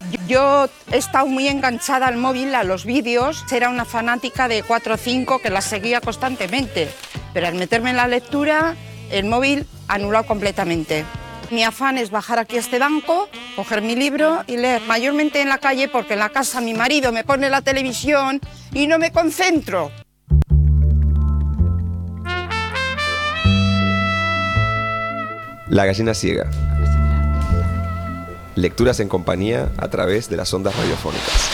Yo he estado muy enganchada al móvil, a los vídeos. Era una fanática de 4 o 5 que las seguía constantemente. Pero al meterme en la lectura, el móvil anulado completamente. Mi afán es bajar aquí a este banco, coger mi libro y leer, mayormente en la calle, porque en la casa mi marido me pone la televisión y no me concentro. La gallina ciega. Lecturas en compañía a través de las ondas radiofónicas.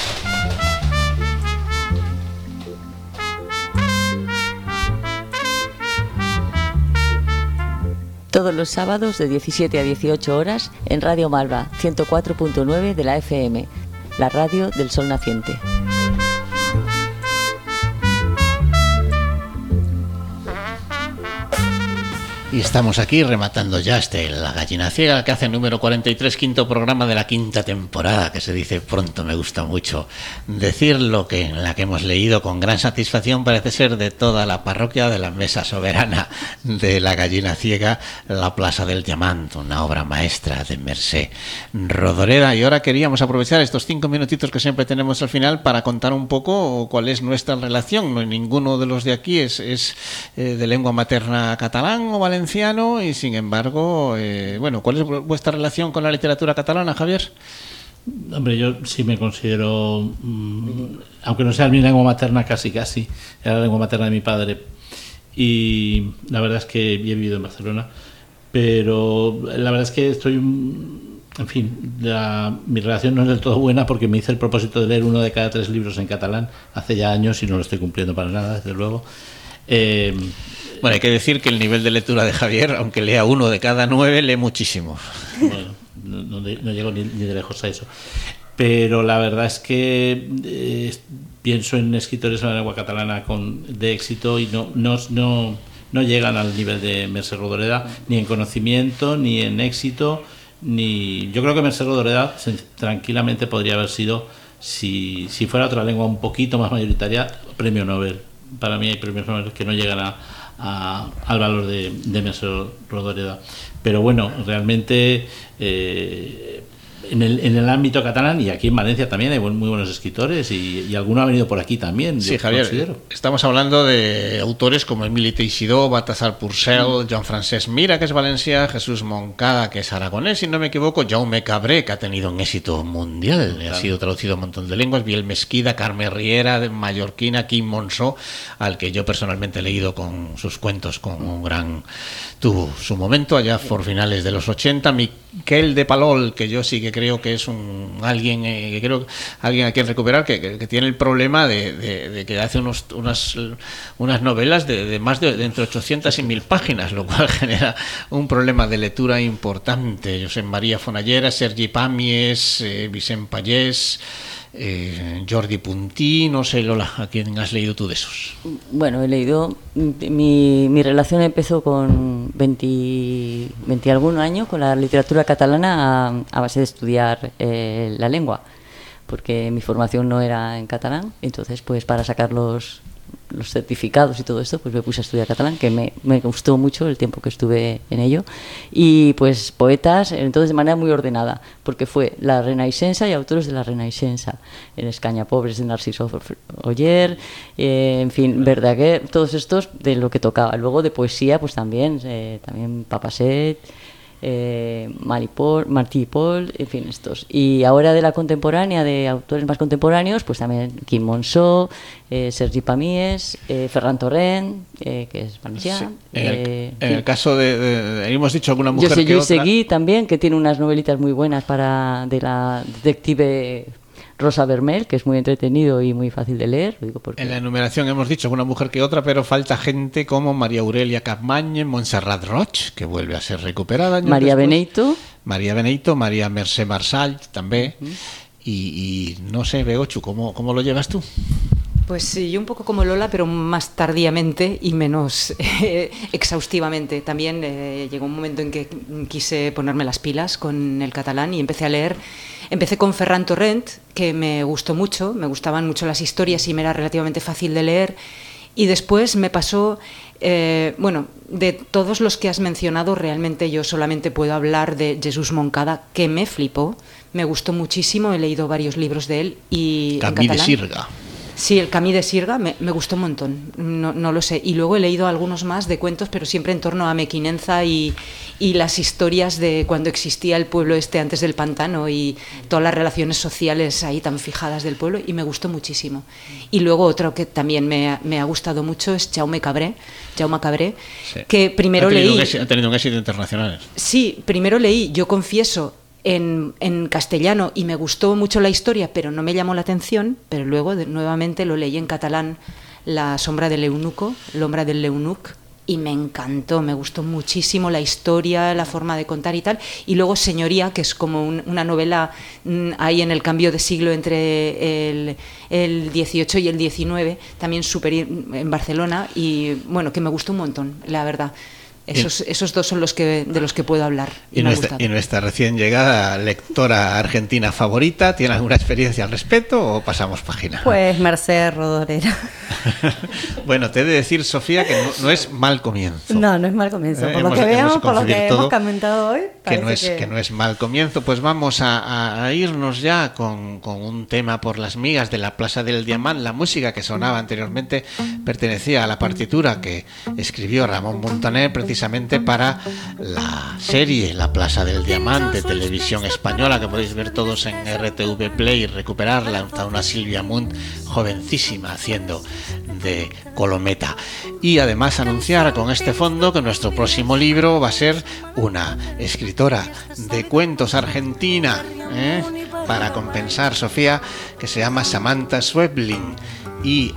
Todos los sábados de 17 a 18 horas en Radio Malva 104.9 de la FM, la radio del sol naciente. Y estamos aquí rematando ya La Gallina Ciega, que hace el número 43, quinto programa de la quinta temporada, que se dice pronto. Me gusta mucho decir lo que en la que hemos leído con gran satisfacción parece ser de toda la parroquia de la Mesa Soberana de La Gallina Ciega, La Plaza del Diamant, una obra maestra de Mercè Rodoreda. Y ahora queríamos aprovechar estos 5 minutitos que siempre tenemos al final para contar un poco cuál es nuestra relación. No, ninguno de los de aquí es de lengua materna catalán o valenciano, y sin embargo, bueno, ¿cuál es vuestra relación con la literatura catalana, Javier? Hombre, yo sí me considero, aunque no sea mi lengua materna, casi, era la lengua materna de mi padre, y la verdad es que he vivido en Barcelona, pero la verdad es que estoy, en fin, mi relación no es del todo buena, porque me hice el propósito de leer 1 de cada 3 libros en catalán hace ya años y no lo estoy cumpliendo para nada, desde luego. Bueno, hay que decir que el nivel de lectura de Javier, aunque lea 1 de cada 9, lee muchísimo. Bueno, no llego ni de lejos a eso. Pero la verdad es que pienso en escritores en la lengua catalana de éxito y no llegan al nivel de Mercè Rodoreda, ni en conocimiento, ni en éxito, ni... Yo creo que Mercè Rodoreda tranquilamente podría haber sido, si fuera otra lengua un poquito más mayoritaria, premio Nobel. Para mí hay premios Nobel que no llegan al valor de Mercè Rodoreda. Pero bueno, realmente en el ámbito catalán y aquí en Valencia también hay muy buenos escritores y alguno ha venido por aquí también. Sí, Javier, considero. Estamos hablando de autores como Emili Teixidó, Baltasar Purcell, Joan Francesc Mira, que es Valencia, Jesús Moncada, que es aragonés, si no me equivoco, Jaume Cabré, que ha tenido un éxito mundial, claro. Ha sido traducido a un montón de lenguas, Biel Mesquida, Carme Riera, mallorquina, Quim Monzó, al que yo personalmente he leído con sus cuentos con un gran... Tuvo su momento allá por finales de los 80, Miquel de Palol, que yo sí que creo que es alguien a quien recuperar, que tiene el problema de que hace unas novelas de más de entre 800 y 1000 páginas, lo cual genera un problema de lectura importante. Josep María Fonallera, Sergi Pàmies, Vicent Pallés, Jordi Puntí, no sé, Lola, ¿a quién has leído tú de esos? Bueno, he leído, mi relación empezó con 20 algún año con la literatura catalana a base de estudiar la lengua, porque mi formación no era en catalán, entonces pues para sacar los certificados y todo esto, pues me puse a estudiar catalán, que me gustó mucho el tiempo que estuve en ello, y pues poetas, entonces de manera muy ordenada, porque fue la Renaixença y autores de la Renaixença, en Escaña Pobres de Narciso Oller, en fin, Verdaguer, todos estos de lo que tocaba. Luego de poesía, pues también Papasset, Martí Pol, en fin, estos. Y ahora de la contemporánea, de autores más contemporáneos, pues también Quim Monzó, Sergi Pàmies, Ferran Torrent, que es valencià. Sí. En el caso de hemos dicho alguna mujer José que Lluís otra. Seguí también, que tiene unas novelitas muy buenas de la detective Rosa Vermell, que es muy entretenido y muy fácil de leer. Lo digo porque... En la enumeración hemos dicho alguna mujer que otra, pero falta gente como María Aurelia Capmany, Montserrat Roig, que vuelve a ser recuperada. María Beneito, María Mercè Marçal també. Y no sé, Begochu, ¿cómo lo llevas tú? Pues sí, yo un poco como Lola, pero más tardíamente y menos exhaustivamente. También llegó un momento en que quise ponerme las pilas con el catalán y empecé a leer. Empecé con Ferran Torrent, que me gustó mucho, me gustaban mucho las historias y me era relativamente fácil de leer. Y después me pasó, bueno, de todos los que has mencionado, realmente yo solamente puedo hablar de Jesús Moncada, que me flipó, me gustó muchísimo, he leído varios libros de él y Camí de Sirga. Sí, el Camí de Sirga me gustó un montón, no lo sé. Y luego he leído algunos más de cuentos, pero siempre en torno a Mequinenza y las historias de cuando existía el pueblo antes del pantano y todas las relaciones sociales ahí tan fijadas del pueblo, y me gustó muchísimo. Y luego otro que también me ha gustado mucho es Jaume Cabré, sí. Que primero leí... Ha tenido un éxito internacional. Sí, primero leí, yo confieso, en castellano y me gustó mucho la historia, pero no me llamó la atención, pero luego nuevamente lo leí en catalán, La sombra del eunuco, L'ombra del l'eunuc, y me encantó, me gustó muchísimo la historia, la forma de contar y tal. Y luego Señoría, que es como una novela ahí en el cambio de siglo entre el 18 y el 19, también súper en Barcelona, y bueno, que me gustó un montón, la verdad. Esos dos son de los que puedo hablar. Y nuestra recién llegada lectora argentina favorita, ¿tiene alguna experiencia al respecto o pasamos página? Pues Mercedes Rodoreda. Bueno, te he de decir, Sofía, que no es mal comienzo. No es mal comienzo. Por lo que veo, por lo que hemos comentado hoy, que no es mal comienzo. Pues vamos a irnos ya con un tema por las migas de la Plaza del Diamant. La música que sonaba anteriormente pertenecía a la partitura que escribió Ramón Montaner precisamente para la serie La Plaza del Diamant de Televisión Española, que podéis ver todos en RTV Play y recuperarla. Está una Silvia Munt jovencísima haciendo de Colometa. Y además anunciar con este fondo que nuestro próximo libro va a ser una escritora de cuentos argentina, para compensar, Sofía, que se llama Samantha Schweblin, y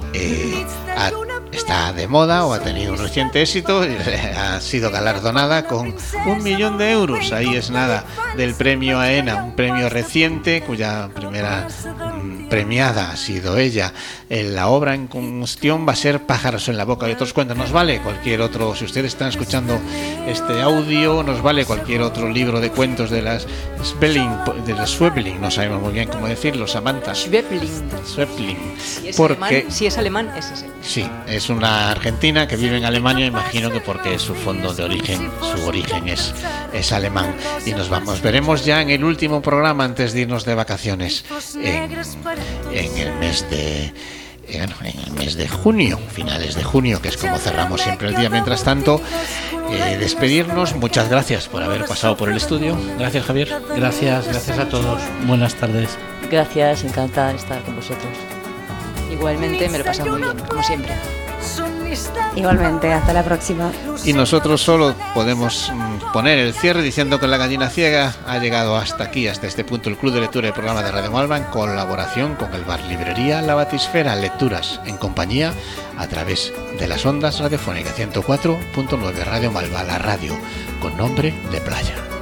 está de moda o ha tenido un reciente éxito, ha sido galardonada con 1 millón de euros, ahí es nada, del premio AENA, un premio reciente cuya primera premiada ha sido ella. La obra en cuestión va a ser Pájaros en la boca de otros cuentos. Nos vale cualquier otro, si ustedes están escuchando este audio, nos vale cualquier otro libro de cuentos de las Schweblin, no sabemos muy bien cómo decirlo, Samantha Schweblin. Si es alemán, es ese. Sí, es una argentina que vive en Alemania, imagino que porque su fondo de origen, su origen es alemán. Y nos veremos ya en el último programa antes de irnos de vacaciones en el mes de junio, finales de junio, que es como cerramos siempre el día. Mientras tanto, despedirnos. Muchas gracias por haber pasado por el estudio. Gracias, Javier. Gracias a todos. Buenas tardes. Gracias, encantada de estar con vosotros. Igualmente, me lo he pasado muy bien, como siempre. Igualmente, hasta la próxima. Y nosotros solo podemos poner el cierre diciendo que La Gallina Ciega ha llegado hasta aquí, hasta este punto, el Club de Lectura del programa de Radio Malva, en colaboración con el Bar Librería La Batisfera, lecturas en compañía a través de las ondas radiofónicas 104.9 Radio Malva, la radio con nombre de playa.